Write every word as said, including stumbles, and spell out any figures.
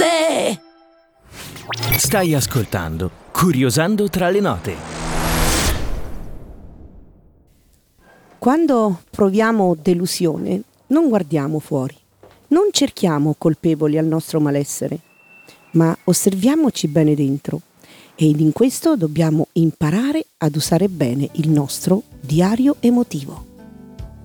note! Stai ascoltando Curiosando tra le note. Quando proviamo delusione, non guardiamo fuori, non cerchiamo colpevoli al nostro malessere, ma osserviamoci bene dentro. Ed in questo dobbiamo imparare ad usare bene il nostro diario emotivo.